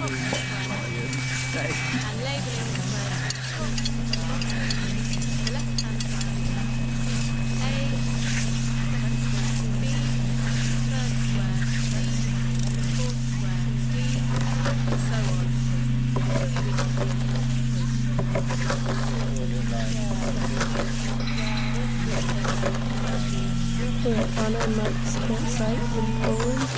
And labelling the squares the left-hand side. A, second square, B, third square, C, fourth square, D, and so on, until you reach the Here at Anna Mike's campsite in Poland.